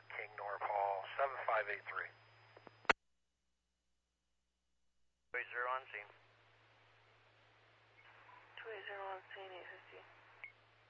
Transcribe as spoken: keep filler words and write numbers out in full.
King North Hall, seven five eight three. two eight zero on scene. two eight zero on scene, eight fifty.